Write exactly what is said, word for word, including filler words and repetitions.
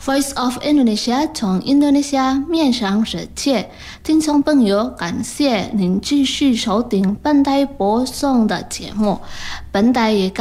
Voice of Indonesia 从印度尼西亚面向世界，听众朋友，感谢您继续收听本台播送的节目。本台也